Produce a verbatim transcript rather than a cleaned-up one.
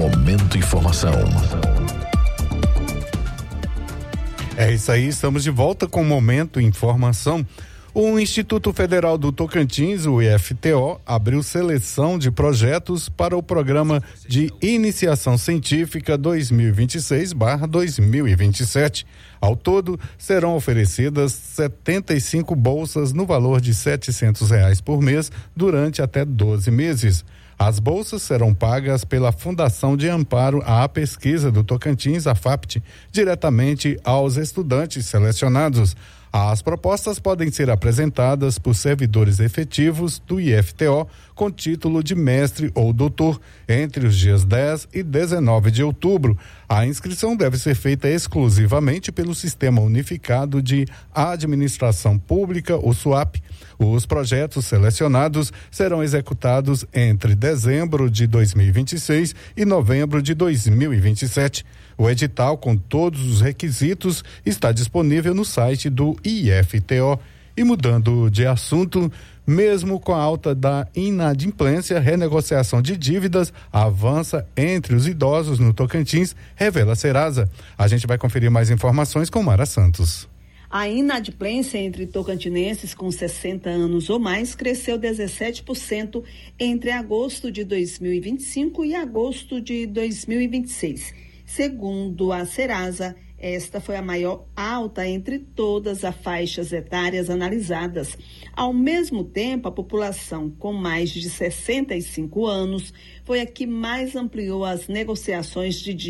Momento Informação. É isso aí, estamos de volta com o Momento Informação. O Instituto Federal do Tocantins, o I F T O, abriu seleção de projetos para o Programa de Iniciação Científica dois mil e vinte e seis barra dois mil e vinte e sete. Ao todo, serão oferecidas setenta e cinco bolsas no valor de setecentos reais por mês durante até doze meses. As bolsas serão pagas pela Fundação de Amparo à Pesquisa do Tocantins, a F A P T, diretamente aos estudantes selecionados. As propostas podem ser apresentadas por servidores efetivos do I F T O com título de mestre ou doutor entre os dias dez e dezenove de outubro. A inscrição deve ser feita exclusivamente pelo Sistema Unificado de Administração Pública, o SUAP. Os projetos selecionados serão executados entre dezembro de dois mil e vinte e seis e novembro de dois mil e vinte e sete. O edital, com todos os requisitos, está disponível no site do I F T O. E mudando de assunto, mesmo com a alta da inadimplência, renegociação de dívidas avança entre os idosos no Tocantins, revela a Serasa. A gente vai conferir mais informações com Mara Santos. A inadimplência entre tocantinenses com sessenta anos ou mais cresceu dezessete por cento entre agosto de dois mil e vinte e cinco e agosto de dois mil e vinte e seis. Segundo a Serasa, esta foi a maior alta entre todas as faixas etárias analisadas. Ao mesmo tempo, a população com mais de sessenta e cinco anos foi a que mais ampliou as negociações de